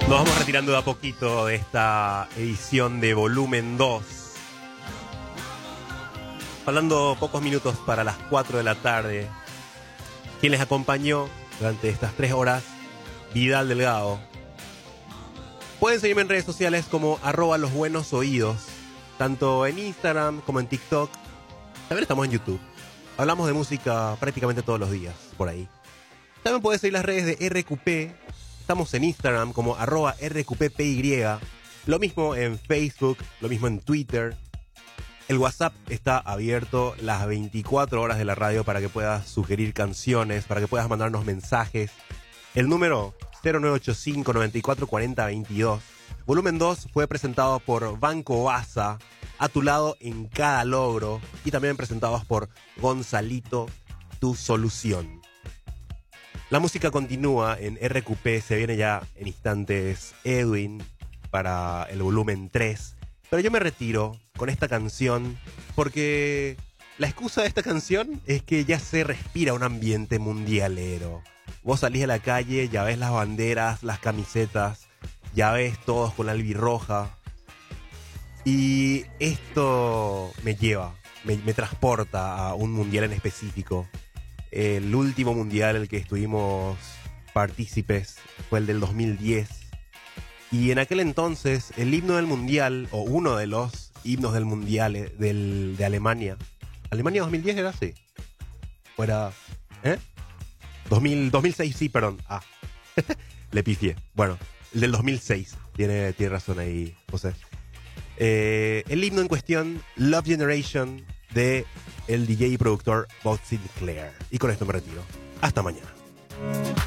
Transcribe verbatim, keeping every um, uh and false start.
Nos vamos retirando de a poquito de esta edición de Volumen dos. Faltando pocos minutos para las cuatro de la tarde. Quien les acompañó durante estas tres horas, Vidal Delgado. Pueden seguirme en redes sociales como arroba los buenos oídos, tanto en Instagram como en TikTok. También estamos en YouTube. Hablamos de música prácticamente todos los días por ahí. También puedes seguir las redes de R Q P. Estamos en Instagram como arroba R Q P P Y. Lo mismo en Facebook, lo mismo en Twitter. El WhatsApp está abierto las veinticuatro horas de la radio para que puedas sugerir canciones, para que puedas mandarnos mensajes. El número cero nueve ocho cinco, nueve cuatro cuatro cero, veintidós. Volumen dos fue presentado por Banco Baza, a tu lado en cada logro, y también presentados por Gonzalito, tu solución. La música continúa en R Q P, se viene ya en instantes Edwin para el volumen tres. Pero yo me retiro con esta canción porque la excusa de esta canción es que ya se respira un ambiente mundialero. Vos salís a la calle, ya ves las banderas, las camisetas, ya ves todos con la albirroja. Y esto me lleva, me, me transporta a un mundial en específico. El último mundial el que estuvimos partícipes fue el del dos mil diez. Y en aquel entonces, el himno del mundial, o uno de los himnos del mundial eh, del, de Alemania. ¿Alemania dos mil diez era así? ¿O era...? ¿Eh? dos mil, dos mil seis, sí, perdón. Ah, le pifié. Bueno, el del dos mil seis. Tiene, tiene razón ahí, José. Eh, el himno en cuestión, Love Generation, de el D J y productor Bob Sinclair. Y con esto me retiro. Hasta mañana.